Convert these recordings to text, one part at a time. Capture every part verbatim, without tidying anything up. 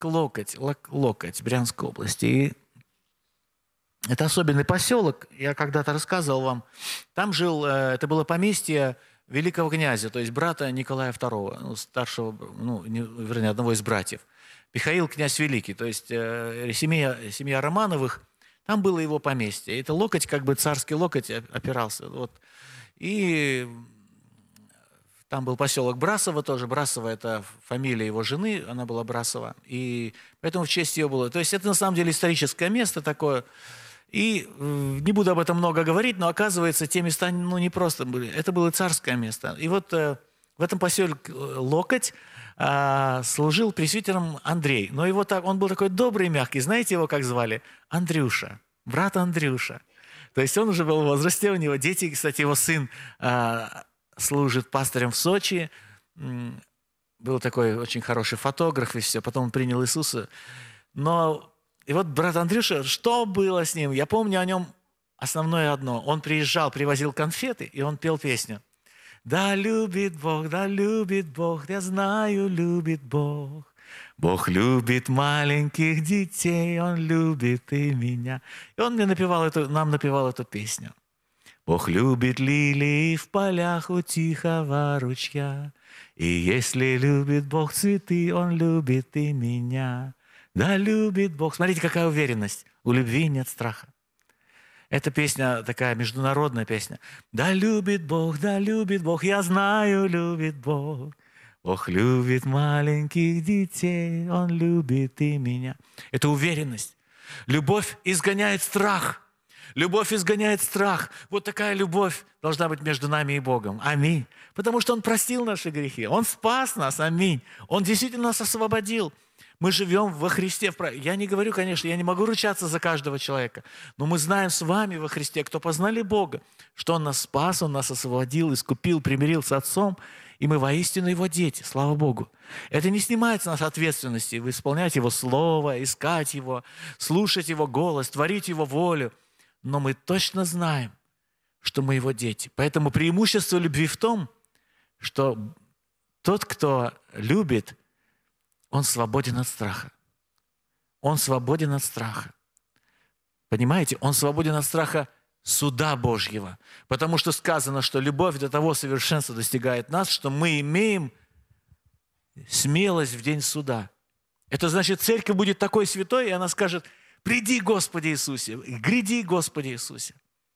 Локоть, Лок- Локоть, Брянской области. И это особенный поселок. Я когда-то рассказывал вам. Там жил, э, это было поместье великого князя, то есть брата Николая второго, ну, старшего, ну, не- вернее, одного из братьев. Михаил князь Великий, то есть э, семья, семья Романовых, там было его поместье. И это локоть, как бы царский локоть опирался. Вот. И там был поселок Брасово тоже. Брасово – это фамилия его жены, она была Брасова. И поэтому в честь ее было. То есть это на самом деле историческое место такое. И э, не буду об этом много говорить, но оказывается, те места ну, не просто были. Это было царское место. И вот э, в этом поселке Локоть э, служил пресвитером Андрей. Но его так, он был такой добрый и мягкий. Знаете его как звали? Андрюша. Брат Андрюша. То есть он уже был в возрасте, у него дети, кстати, его сын э, служит пастырем в Сочи. М, Был такой очень хороший фотограф и все. Потом он принял Иисуса. Но и вот брат Андрюша, что было с ним? Я помню о нем основное одно. Он приезжал, привозил конфеты, и он пел песню. Да любит Бог, да любит Бог, я знаю, любит Бог. Бог любит маленьких детей, Он любит и меня. И он мне напевал эту, нам напевал эту песню. Бог любит лилии в полях у тихого ручья. И если любит Бог цветы, Он любит и меня. Да любит Бог. Смотрите, какая уверенность. У любви нет страха. Эта песня такая международная песня. Да любит Бог, да любит Бог, я знаю, любит Бог. Бог любит маленьких детей, Он любит и меня. Это уверенность. Любовь изгоняет страх. Любовь изгоняет страх. Вот такая любовь должна быть между нами и Богом. Аминь. Потому что Он простил наши грехи. Он спас нас. Аминь. Он действительно нас освободил. Мы живем во Христе. Я не говорю, конечно, я не могу ручаться за каждого человека, но мы знаем с вами во Христе, кто познали Бога, что Он нас спас, Он нас освободил, искупил, примирил с Отцом, и мы воистину Его дети, слава Богу. Это не снимает с нас ответственности исполнять Его Слово, искать Его, слушать Его голос, творить Его волю, но мы точно знаем, что мы Его дети. Поэтому преимущество любви в том, что тот, кто любит, он свободен от страха. Он свободен от страха. Понимаете? Он свободен от страха суда Божьего. Потому что сказано, что любовь до того совершенства достигает нас, что мы имеем смелость в день суда. Это значит, церковь будет такой святой, и она скажет: «Приди, Господи Иисусе! Гряди, Господи Иисусе!»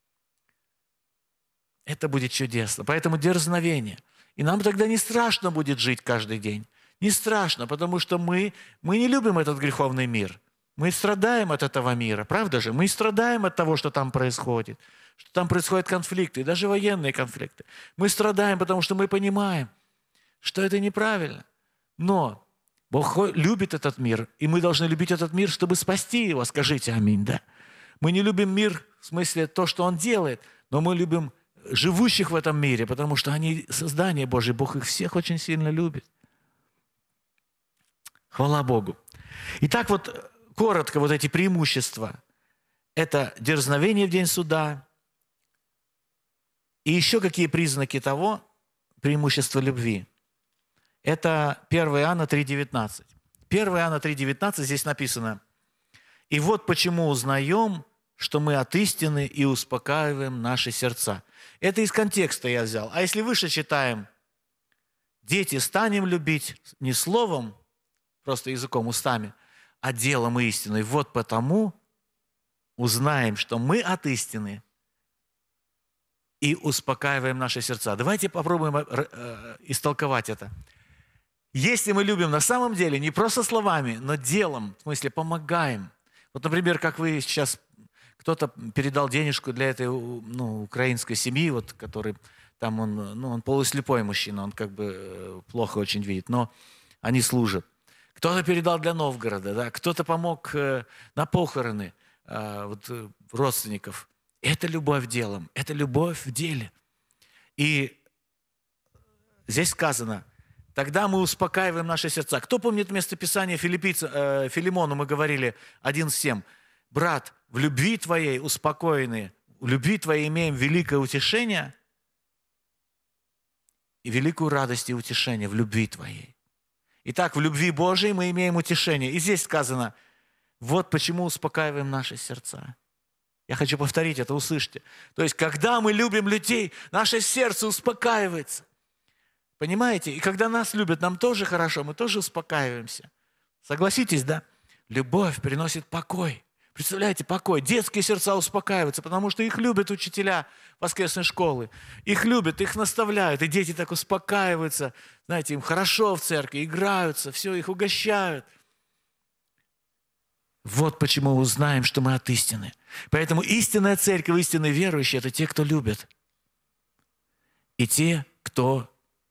Это будет чудесно. Поэтому дерзновение. И нам тогда не страшно будет жить каждый день. Не страшно, потому что мы, мы не любим этот греховный мир. Мы страдаем от этого мира, правда же? Мы страдаем от того, что там происходит, что там происходят конфликты, даже военные конфликты. Мы страдаем, потому что мы понимаем, что это неправильно. Но Бог любит этот мир, и мы должны любить этот мир, чтобы спасти его. Скажите аминь, да? Мы не любим мир в смысле то, что он делает, но мы любим живущих в этом мире, потому что они создание Божие, Бог их всех очень сильно любит. Хвала Богу. Итак, вот коротко вот эти преимущества. Это дерзновение в день суда. И еще какие признаки того, преимущества любви. Это первое Иоанна три девятнадцать. первое Иоанна три девятнадцать здесь написано: «И вот почему узнаем, что мы от истины и успокаиваем наши сердца». Это из контекста я взял. А если выше читаем: «Дети, станем любить не словом, просто языком, устами, а делом и истиной. Вот потому узнаем, что мы от истины и успокаиваем наши сердца». Давайте попробуем истолковать это. Если мы любим на самом деле, не просто словами, но делом, в смысле помогаем. Вот, например, как вы сейчас, кто-то передал денежку для этой ну, украинской семьи, вот, который там, он, ну, он полуслепой мужчина, он как бы плохо очень видит, но они служат. Кто-то передал для Новгорода, да? Кто-то помог э, на похороны э, вот, э, родственников. Это любовь делом, это любовь в деле. И здесь сказано: тогда мы успокаиваем наши сердца. Кто помнит местописание Филиппийца, э, Филимону, мы говорили одиннадцать семь. «Брат, в любви твоей успокоены, в любви твоей имеем великое утешение и великую радость и утешение в любви твоей». Итак, в любви Божией мы имеем утешение. И здесь сказано, вот почему успокаиваем наши сердца. Я хочу повторить это, услышьте. То есть, когда мы любим людей, наше сердце успокаивается. Понимаете? И когда нас любят, нам тоже хорошо, мы тоже успокаиваемся. Согласитесь, да? Любовь приносит покой. Представляете, покой. Детские сердца успокаиваются, потому что их любят учителя воскресной школы. Их любят, их наставляют, и дети так успокаиваются. Знаете, им хорошо в церкви, играются, все, их угощают. Вот почему мы узнаем, что мы от истины. Поэтому истинная церковь, истинные верующие – это те, кто любят. И те, кто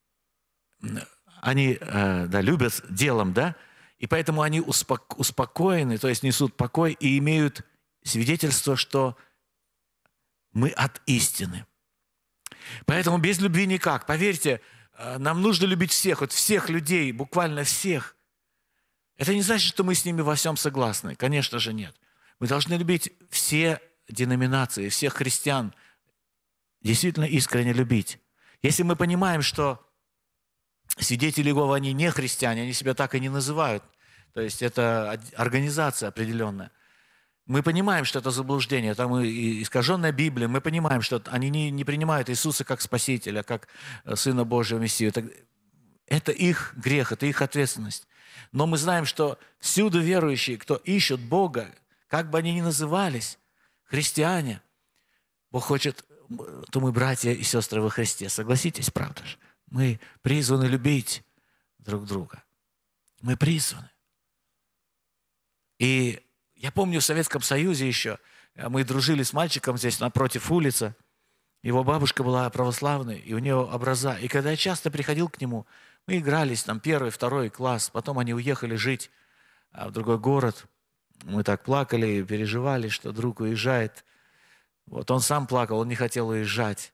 они да, любят делом, да, и поэтому они успоко- успокоены, то есть несут покой и имеют свидетельство, что мы от истины. Поэтому без любви никак. Поверьте, нам нужно любить всех, вот всех людей, буквально всех. Это не значит, что мы с ними во всем согласны. Конечно же, нет. Мы должны любить все деноминации, всех христиан, действительно искренне любить. Если мы понимаем, что свидетели Иеговы, они не христиане, они себя так и не называют, то есть это организация определенная, мы понимаем, что это заблуждение, там и искаженная Библия, мы понимаем, что они не, не принимают Иисуса как Спасителя, как Сына Божьего Мессию. Это их грех, это их ответственность. Но мы знаем, что всюду верующие, кто ищут Бога, как бы они ни назывались, христиане, Бог хочет, то мы братья и сестры во Христе. Согласитесь, правда же? Мы призваны любить друг друга. Мы призваны. И я помню, в Советском Союзе еще мы дружили с мальчиком здесь напротив улицы. Его бабушка была православной, и у нее образа. И когда я часто приходил к нему, мы игрались, там, первый, второй класс. Потом они уехали жить в другой город. Мы так плакали, переживали, что друг уезжает. Вот он сам плакал, он не хотел уезжать.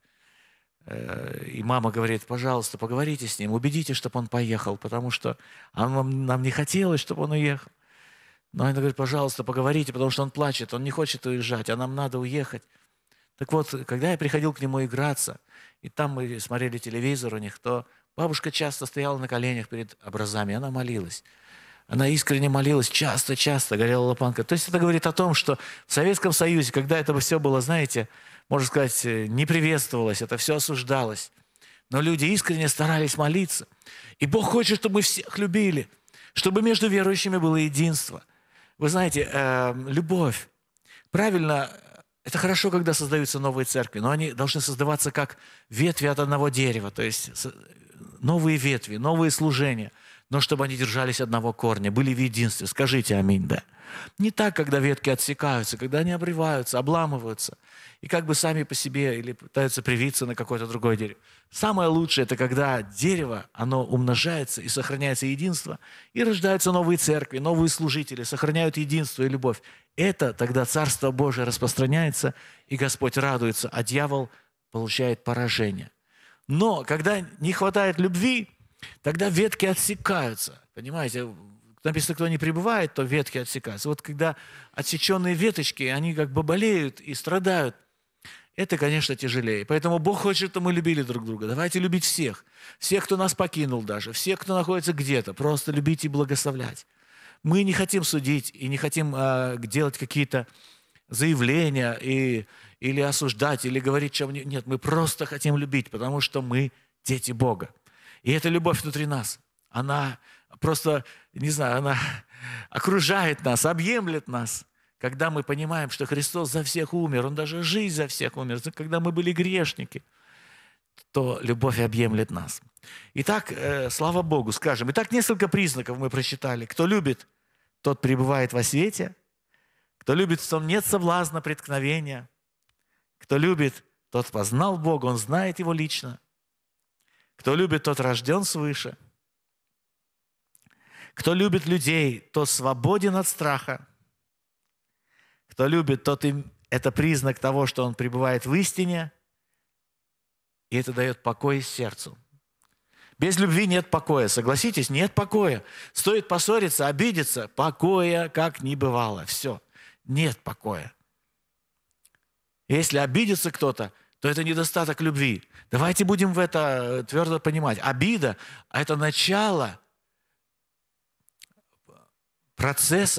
И мама говорит, пожалуйста, поговорите с ним, убедите, чтобы он поехал, потому что нам, нам не хотелось, чтобы он уехал. Но она говорит, пожалуйста, поговорите, потому что он плачет, он не хочет уезжать, а нам надо уехать. Так вот, когда я приходил к нему играться, и там мы смотрели телевизор у них, то бабушка часто стояла на коленях перед образами, она молилась. Она искренне молилась, часто-часто горела лампадка. То есть это говорит о том, что в Советском Союзе, когда это все было, знаете, можно сказать, не приветствовалось, это все осуждалось. Но люди искренне старались молиться. И Бог хочет, чтобы мы всех любили, чтобы между верующими было единство. Вы знаете, э, любовь. Правильно, это хорошо, когда создаются новые церкви, но они должны создаваться как ветви от одного дерева, то есть новые ветви, новые служения, но чтобы они держались одного корня, были в единстве. Скажите аминь, да. Не так, когда ветки отсекаются, когда они обрываются, обламываются, и как бы сами по себе или пытаются привиться на какое-то другое дерево. Самое лучшее – это когда дерево, оно умножается и сохраняется единство, и рождаются новые церкви, новые служители, сохраняют единство и любовь. Это тогда Царство Божие распространяется, и Господь радуется, а дьявол получает поражение. Но когда не хватает любви, тогда ветки отсекаются. Понимаете, написано, кто не пребывает, то ветки отсекаются. Вот когда отсеченные веточки, они как бы болеют и страдают, это, конечно, тяжелее. Поэтому Бог хочет, чтобы мы любили друг друга. Давайте любить всех. Всех, кто нас покинул даже. Всех, кто находится где-то. Просто любить и благословлять. Мы не хотим судить и не хотим а, делать какие-то заявления и, или осуждать, или говорить, чем не... Нет, мы просто хотим любить, потому что мы дети Бога. И эта любовь внутри нас, она просто, не знаю, она окружает нас, объемлет нас. Когда мы понимаем, что Христос за всех умер, Он даже жизнь за всех умер, когда мы были грешники, то любовь объемлет нас. Итак, э, слава Богу, скажем. Итак, несколько признаков мы прочитали. Кто любит, тот пребывает во свете. Кто любит, в том нет соблазна, преткновения. Кто любит, тот познал Бога, он знает Его лично. Кто любит, тот рожден свыше. Кто любит людей, тот свободен от страха. Кто любит, тот им, это признак того, что он пребывает в истине, и это дает покой сердцу. Без любви нет покоя, согласитесь, нет покоя. Стоит поссориться, обидеться, покоя как не бывало. Все, нет покоя. Если обидится кто-то, то это недостаток любви. Давайте будем в это твердо понимать. Обида – это начало процесс